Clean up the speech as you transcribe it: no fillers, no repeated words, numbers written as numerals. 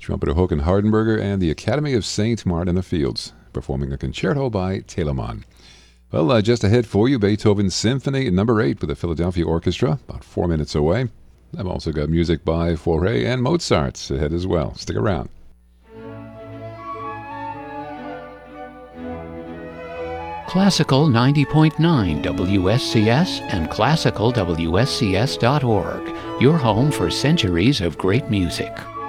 trumpeter Håkan Hardenberger and the Academy of St. Martin-in-the-Fields, performing a concerto by Telemann. Well, just ahead for you, Beethoven's Symphony No. 8 with the Philadelphia Orchestra, about 4 minutes away. I've also got music by Fauré and Mozart ahead as well. Stick around. Classical 90.9 WSCS and classicalwscs.org, your home for centuries of great music.